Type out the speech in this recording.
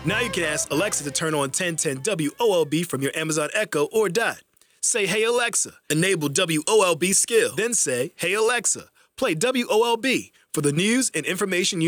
Now you can ask Alexa to turn on 1010 WOLB from your Amazon Echo or Dot. Say, "Hey Alexa," enable WOLB skill. Then say, "Hey Alexa, play WOLB for the news and information you